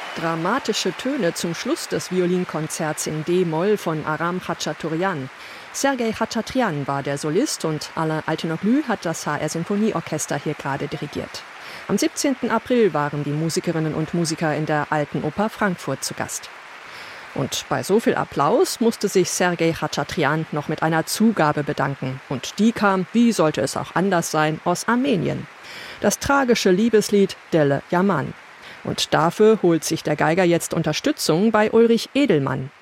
Dramatische Töne zum Schluss des Violinkonzerts in D-Moll von Aram Khachaturian. Sergei Khachaturian war der Solist und Alain Altinoglu hat das HR-Sinfonieorchester hier gerade dirigiert. Am 17. April waren die Musikerinnen und Musiker in der Alten Oper Frankfurt zu Gast. Und bei so viel Applaus musste sich Sergei Khachaturian noch mit einer Zugabe bedanken. Und die kam, wie sollte es auch anders sein, aus Armenien. Das tragische Liebeslied Dele Yaman. Und dafür holt sich der Geiger jetzt Unterstützung bei Ulrich Edelmann.